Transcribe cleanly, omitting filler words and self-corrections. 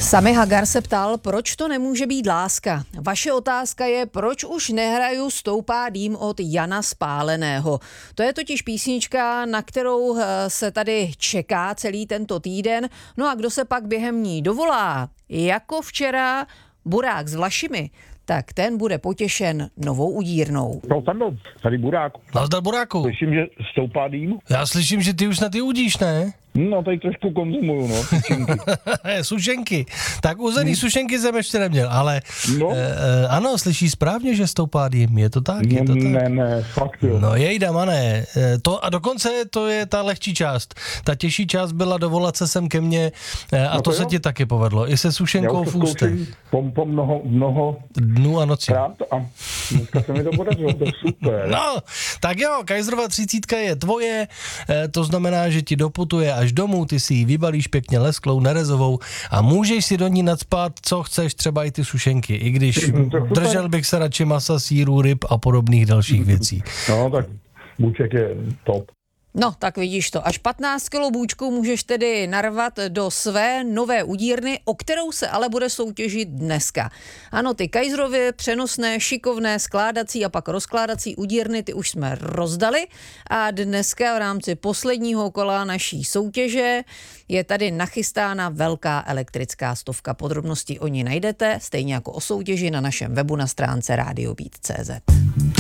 Sami Hagar se ptal, proč to nemůže být láska. Vaše otázka je, proč už nehraju Stoupá dým od Jana Spáleného. To je totiž písnička, na kterou se tady čeká celý tento týden. No a kdo se pak během ní dovolá, jako včera Burák s Vlašimi, tak ten bude potěšen novou udírnou. No tam byl, tady Burák. Nazdar Buráku. Slyším, že stoupá dým. Já slyším, že ty už na ty udíš, ne? No, tady trošku konzumuju, no, sušenky. Sušenky. Tak uzený sušenky jsem ještě neměl, ale No. Ano, slyšíš správně, že stoupá dým. Je to tak? Je to tak? Ne, fakt jo. No jejda, mané. A dokonce to je ta lehčí část. Ta těžší část byla dovolat se sem ke mně a No to to se jo. ti taky povedlo. I se Já sušenkou už v to ústech. zkouším po mnoho Dnů a nocí. krát a dneska se mi to podařilo, to je super. No, tak jo, Kaiserova 30 je tvoje, to znamená, že ti doputuje až domů, ty si ji vybalíš pěkně lesklou, nerezovou a můžeš si do ní nacpat, co chceš, třeba i ty sušenky, i když super. držel bych se radši masa, sýrů, ryb a podobných dalších věcí. No, tak Buček je top. No, tak vidíš to. Až 15 kg bůčku můžeš tedy narvat do své nové udírny, o kterou se ale bude soutěžit dneska. Ano, ty Kaiserovy přenosné, šikovné, skládací a pak rozkládací udírny, ty už jsme rozdali a dneska v rámci posledního kola naší soutěže je tady nachystána velká elektrická stovka. Podrobnosti o ní najdete, stejně jako o soutěži na našem webu na stránce radiobeat.cz.